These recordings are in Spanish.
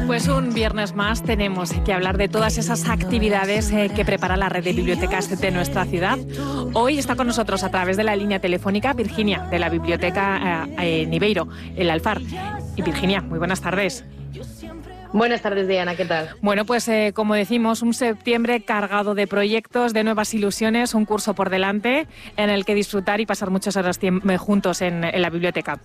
Pues un viernes más tenemos que hablar de todas esas actividades que prepara la red de bibliotecas de nuestra ciudad. Hoy está con nosotros a través de la línea telefónica Virginia, de la Biblioteca Nibeiro, el Alfar. Y Virginia, muy buenas tardes. Buenas tardes, Diana, ¿qué tal? Bueno, pues como decimos, un septiembre cargado de proyectos, de nuevas ilusiones, un curso por delante en el que disfrutar y pasar muchas horas juntos en la biblioteca.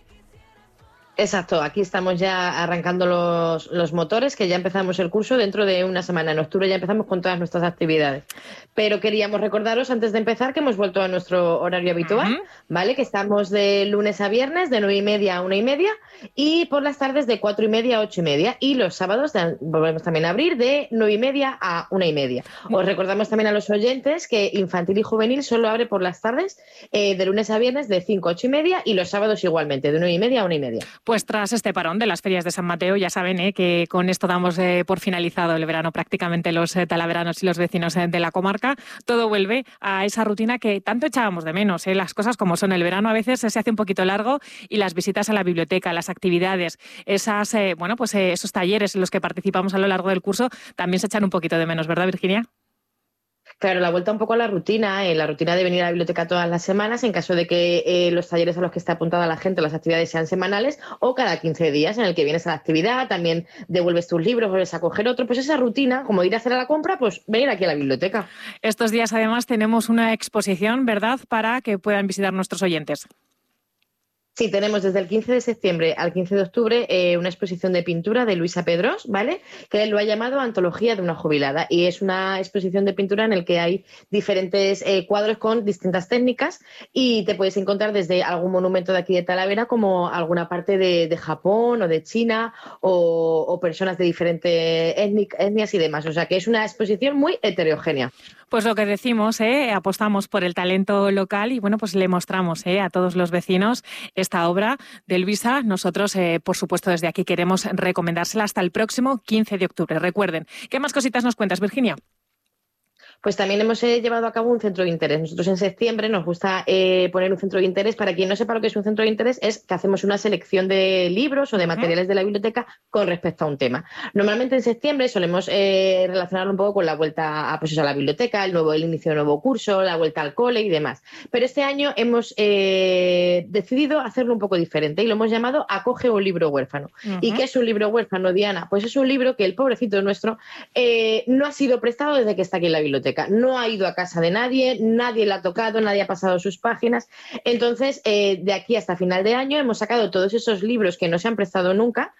Exacto, aquí estamos ya arrancando los motores, que ya empezamos el curso dentro de una semana. En octubre ya empezamos con todas nuestras actividades. Pero queríamos recordaros, antes de empezar, que hemos vuelto a nuestro horario habitual, ¿vale? Que estamos de lunes a viernes, de 9:30 a 1:30, y por las tardes de 4:30 a 8:30. Y los sábados volvemos también a abrir de 9:30 a 1:30. Os recordamos también a los oyentes que infantil y juvenil solo abre por las tardes, de lunes a viernes, de 5 a 8:30, y los sábados igualmente, de 9:30 a 1:30. Pues tras este parón de las ferias de San Mateo, ya saben que con esto damos por finalizado el verano. Prácticamente los talaveranos y los vecinos de la comarca, todo vuelve a esa rutina que tanto echábamos de menos. Las cosas como son. El verano a veces se hace un poquito largo y las visitas a la biblioteca, las actividades, esos talleres en los que participamos a lo largo del curso también se echan un poquito de menos, ¿verdad, Virginia? Claro, la vuelta un poco a la rutina de venir a la biblioteca todas las semanas, en caso de que los talleres a los que está apuntada la gente, las actividades sean semanales, o cada 15 días, en el que vienes a la actividad, también devuelves tus libros, vuelves a coger otro. Pues esa rutina, como ir a hacer a la compra, pues venir aquí a la biblioteca. Estos días además tenemos una exposición, ¿verdad?, para que puedan visitar nuestros oyentes. Sí, tenemos desde el 15 de septiembre al 15 de octubre una exposición de pintura de Luisa Pedrós, ¿vale? Que él lo ha llamado Antología de una jubilada, y es una exposición de pintura en la que hay diferentes cuadros con distintas técnicas, y te puedes encontrar desde algún monumento de aquí de Talavera como alguna parte de Japón o de China o personas de diferentes etnias y demás. O sea que es una exposición muy heterogénea. Pues lo que decimos, apostamos por el talento local y bueno, pues le mostramos a todos los vecinos esta obra de Luisa. Nosotros, por supuesto, desde aquí queremos recomendársela hasta el próximo 15 de octubre. Recuerden, ¿qué más cositas nos cuentas, Virginia? Pues también hemos llevado a cabo un centro de interés. Nosotros en septiembre nos gusta poner un centro de interés. Para quien no sepa lo que es un centro de interés, es que hacemos una selección de libros o de materiales de la biblioteca con respecto a un tema. Normalmente en septiembre solemos relacionarlo un poco con la vuelta a la biblioteca, el inicio de un nuevo curso, la vuelta al cole y demás. Pero este año hemos decidido hacerlo un poco diferente y lo hemos llamado Acoge un libro huérfano. ¿Y qué es un libro huérfano, Diana? Pues es un libro que el pobrecito nuestro no ha sido prestado desde que está aquí en la biblioteca. No ha ido a casa de nadie, nadie la ha tocado, nadie ha pasado sus páginas. Entonces, de aquí hasta final de año hemos sacado todos esos libros que no se han prestado nunca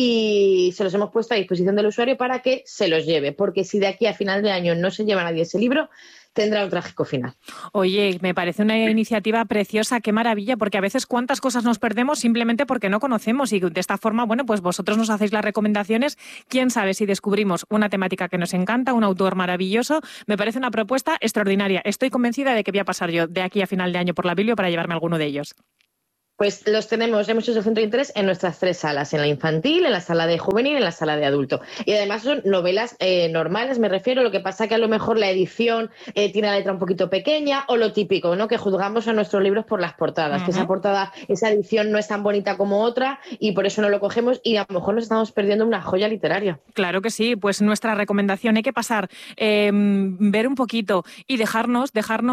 y se los hemos puesto a disposición del usuario para que se los lleve, porque si de aquí a final de año no se lleva nadie ese libro, tendrá un trágico final. Oye, me parece una iniciativa preciosa, qué maravilla, porque a veces cuántas cosas nos perdemos simplemente porque no conocemos, y de esta forma, bueno, pues vosotros nos hacéis las recomendaciones, quién sabe si descubrimos una temática que nos encanta, un autor maravilloso. Me parece una propuesta extraordinaria. Estoy convencida de que voy a pasar yo de aquí a final de año por la Biblio para llevarme alguno de ellos. Pues hemos hecho el centro de interés en nuestras 3 salas, en la infantil, en la sala de juvenil y en la sala de adulto. Y además son novelas normales, me refiero, lo que pasa que a lo mejor la edición tiene la letra un poquito pequeña, o lo típico, ¿no? Que juzgamos a nuestros libros por las portadas, que esa edición no es tan bonita como otra y por eso no lo cogemos, y a lo mejor nos estamos perdiendo una joya literaria. Claro que sí, pues nuestra recomendación, hay que pasar, ver un poquito y dejarnos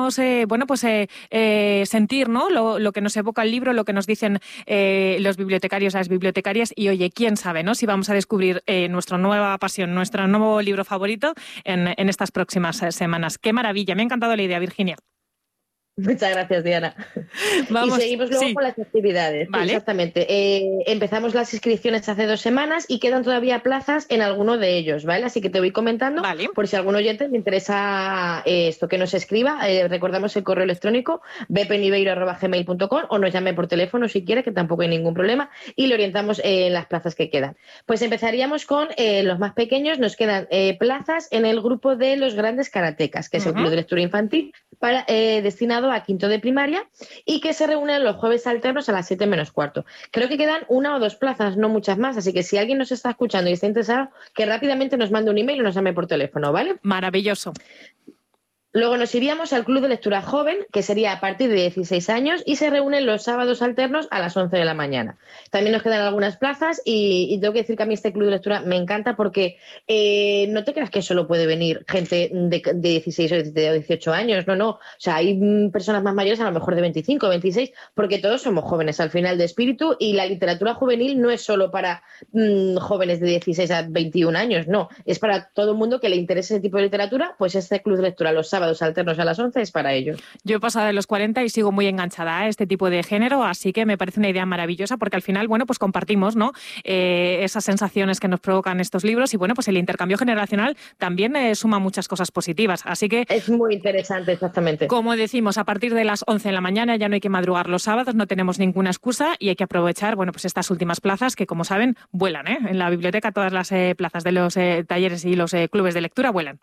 sentir, ¿no? Lo que nos evoca el libro, lo que nos dicen los bibliotecarios, las bibliotecarias, y oye, quién sabe, ¿no? Si vamos a descubrir nuestra nueva pasión, nuestro nuevo libro favorito en estas próximas semanas. ¡Qué maravilla! Me ha encantado la idea, Virginia. Muchas gracias, Diana. Vamos, y seguimos luego con las actividades. Vale. Exactamente. Empezamos las inscripciones hace 2 semanas y quedan todavía plazas en alguno de ellos, ¿vale? Así que te voy comentando, por si algún oyente le interesa esto, que nos escriba. Recordamos el correo electrónico bpnibeiro@gmail.com, o nos llame por teléfono si quiere, que tampoco hay ningún problema, y le orientamos en las plazas que quedan. Pues empezaríamos con los más pequeños. Nos quedan plazas en el grupo de los grandes karatecas, que es el club de lectura infantil destinado a quinto de primaria, y que se reúnen los jueves alternos a las 7 menos cuarto. Creo que quedan 1 o 2 plazas, no muchas más, así que si alguien nos está escuchando y está interesado, que rápidamente nos mande un email o nos llame por teléfono, ¿vale? Maravilloso. Luego nos iríamos al Club de Lectura Joven, que sería a partir de 16 años, y se reúnen los sábados alternos a las 11 de la mañana. También nos quedan algunas plazas y tengo que decir que a mí este Club de Lectura me encanta porque no te creas que solo puede venir gente de 16 o de 18 años, no. O sea, hay personas más mayores, a lo mejor de 25 o 26, porque todos somos jóvenes al final de espíritu, y la literatura juvenil no es solo para jóvenes de 16 a 21 años, no. Es para todo el mundo que le interese ese tipo de literatura, pues este Club de Lectura los sábados alternos a las 11 es para ellos. Yo he pasado de los 40 y sigo muy enganchada a este tipo de género, así que me parece una idea maravillosa porque al final, bueno, pues compartimos, ¿no? Esas sensaciones que nos provocan estos libros y, bueno, pues el intercambio generacional también suma muchas cosas positivas, así que... Es muy interesante, exactamente. Como decimos, a partir de las 11 de la mañana ya no hay que madrugar los sábados, no tenemos ninguna excusa y hay que aprovechar, bueno, pues estas últimas plazas que, como saben, vuelan, ¿eh? En la biblioteca todas las plazas de los talleres y los clubes de lectura vuelan.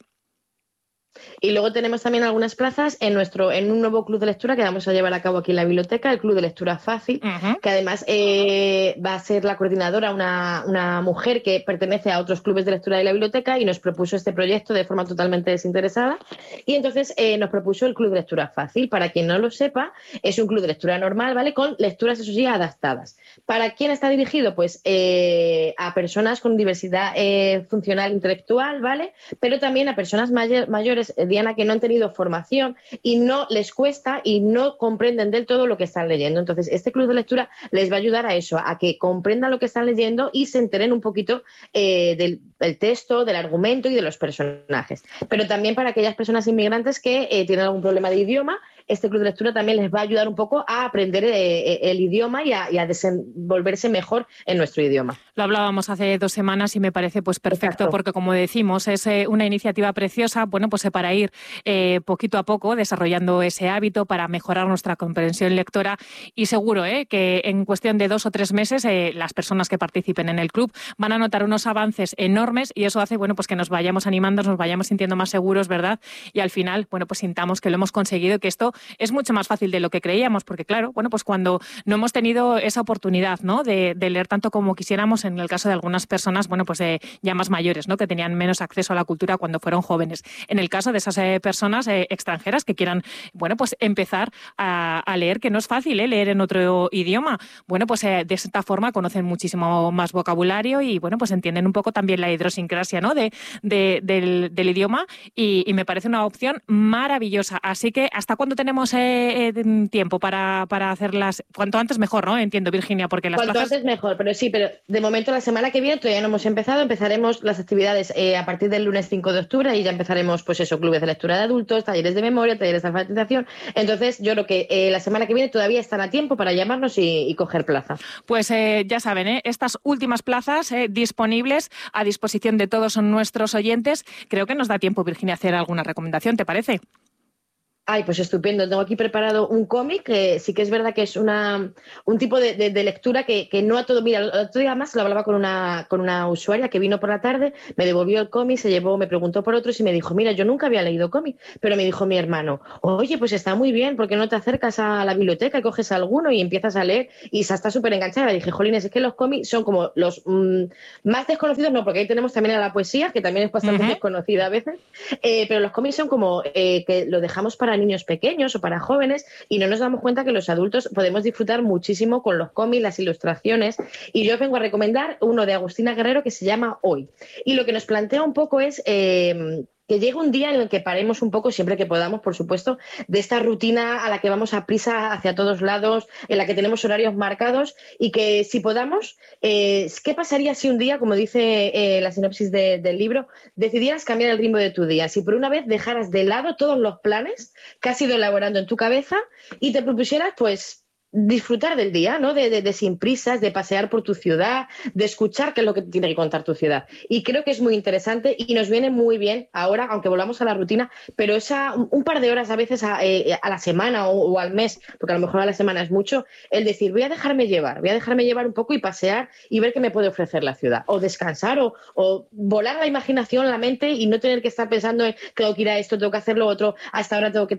Y luego tenemos también algunas plazas en un nuevo club de lectura que vamos a llevar a cabo aquí en la biblioteca, el Club de Lectura Fácil, que además va a ser la coordinadora una mujer que pertenece a otros clubes de lectura de la biblioteca y nos propuso este proyecto de forma totalmente desinteresada. Y entonces nos propuso el Club de Lectura Fácil. Para quien no lo sepa, es un club de lectura normal, ¿vale? Con lecturas, eso sí, adaptadas. ¿Para quién está dirigido? Pues a personas con diversidad funcional intelectual, ¿vale? Pero también a personas mayores, Diana, que no han tenido formación y no les cuesta y no comprenden del todo lo que están leyendo. Entonces, este club de lectura les va a ayudar a eso, a que comprendan lo que están leyendo y se enteren un poquito del texto, del argumento y de los personajes. Pero también para aquellas personas inmigrantes que tienen algún problema de idioma, este club de lectura también les va a ayudar un poco a aprender el idioma y a desenvolverse mejor en nuestro idioma. Lo hablábamos hace 2 semanas y me parece pues perfecto. Exacto. Porque, como decimos, es una iniciativa preciosa, bueno, pues para ir poquito a poco desarrollando ese hábito para mejorar nuestra comprensión lectora y seguro que en cuestión de 2 o 3 meses las personas que participen en el club van a notar unos avances enormes y eso hace, bueno, pues que nos vayamos animando, nos vayamos sintiendo más seguros, ¿verdad? Y al final, bueno, pues sintamos que lo hemos conseguido, que esto es mucho más fácil de lo que creíamos, porque claro, bueno, pues cuando no hemos tenido esa oportunidad, ¿no? de leer tanto como quisiéramos, en el caso de algunas personas, bueno, pues ya más mayores, ¿no? Que tenían menos acceso a la cultura cuando fueron jóvenes. En el caso de esas personas extranjeras que quieran, bueno, pues empezar a leer, que no es fácil leer en otro idioma, bueno, pues de esta forma conocen muchísimo más vocabulario y, bueno, pues entienden un poco también la idiosincrasia, ¿no? del idioma y me parece una opción maravillosa. Así que, ¿hasta cuándo tenemos tiempo para hacerlas? Cuanto antes mejor, ¿no? Entiendo, Virginia, porque las Cuanto plazas... antes mejor, pero sí, pero de momento la semana que viene todavía no hemos empezado, empezaremos las actividades a partir del lunes 5 de octubre y ya empezaremos, pues eso, clubes de lectura de adultos, talleres de memoria, talleres de alfabetización. Entonces, yo creo que la semana que viene todavía están a tiempo para llamarnos y coger plaza. Pues ya saben, estas últimas plazas disponibles a disposición de todos nuestros oyentes. Creo que nos da tiempo, Virginia, hacer alguna recomendación, ¿te parece? Ay, pues estupendo. Tengo aquí preparado un cómic que sí que es verdad que es un tipo de lectura que no a todo... Mira, el otro día más lo hablaba con una usuaria que vino por la tarde, me devolvió el cómic, me preguntó por otros y me dijo, mira, yo nunca había leído cómic, pero me dijo mi hermano, oye, pues está muy bien, ¿por qué no te acercas a la biblioteca y coges alguno y empiezas a leer? Y se está súper enganchada. Y dije, jolines, es que los cómics son como los más desconocidos, no, porque ahí tenemos también a la poesía, que también es bastante desconocida a veces, pero los cómics son como que lo dejamos para niños pequeños o para jóvenes y no nos damos cuenta que los adultos podemos disfrutar muchísimo con los cómics, las ilustraciones, y yo os vengo a recomendar uno de Agustina Guerrero que se llama Hoy, y lo que nos plantea un poco es que llegue un día en el que paremos un poco, siempre que podamos, por supuesto, de esta rutina a la que vamos a prisa hacia todos lados, en la que tenemos horarios marcados y que si podamos, ¿qué pasaría si un día, como dice la sinopsis del libro, decidieras cambiar el ritmo de tu día? Si por una vez dejaras de lado todos los planes que has ido elaborando en tu cabeza y te propusieras, pues, disfrutar del día, ¿no? De sin prisas, de pasear por tu ciudad, de escuchar qué es lo que te tiene que contar tu ciudad. Y creo que es muy interesante y nos viene muy bien ahora, aunque volvamos a la rutina, pero un par de horas a veces a la semana o al mes, porque a lo mejor a la semana es mucho, el decir, voy a dejarme llevar un poco y pasear y ver qué me puede ofrecer la ciudad. O descansar o volar la imaginación, la mente y no tener que estar pensando en tengo que ir a esto, tengo que hacer lo otro, hasta ahora tengo que tal.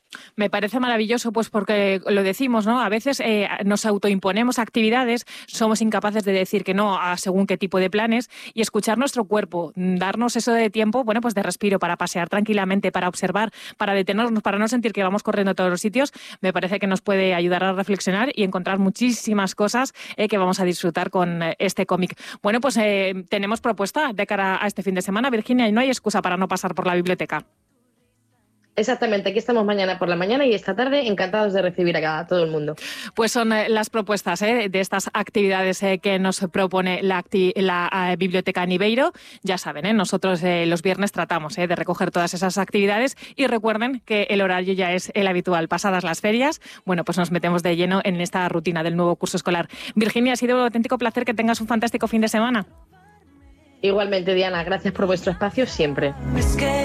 Me parece maravilloso, pues porque lo decimos, ¿no? A veces nos autoimponemos actividades, somos incapaces de decir que no a según qué tipo de planes y escuchar nuestro cuerpo, darnos eso de tiempo, bueno, pues de respiro para pasear tranquilamente, para observar, para detenernos, para no sentir que vamos corriendo a todos los sitios, me parece que nos puede ayudar a reflexionar y encontrar muchísimas cosas que vamos a disfrutar con este cómic. Bueno, pues tenemos propuesta de cara a este fin de semana, Virginia, y no hay excusa para no pasar por la biblioteca. Exactamente, aquí estamos mañana por la mañana y esta tarde encantados de recibir a todo el mundo. Pues son las propuestas de estas actividades que nos propone la Biblioteca Nibeiro. Ya saben, nosotros los viernes tratamos de recoger todas esas actividades y recuerden que el horario ya es el habitual. Pasadas las ferias, bueno, pues nos metemos de lleno en esta rutina del nuevo curso escolar. Virginia, ha sido un auténtico placer, que tengas un fantástico fin de semana. Igualmente, Diana, gracias por vuestro espacio siempre.